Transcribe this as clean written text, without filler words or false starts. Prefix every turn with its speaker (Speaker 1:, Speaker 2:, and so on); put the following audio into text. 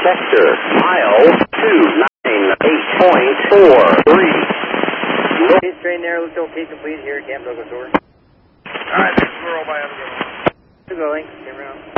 Speaker 1: sector, mile 298.43.
Speaker 2: This train there looks okay, complete here at Camp Douglas, over.
Speaker 3: Alright, next squirrel by other.
Speaker 2: Still going, stay around.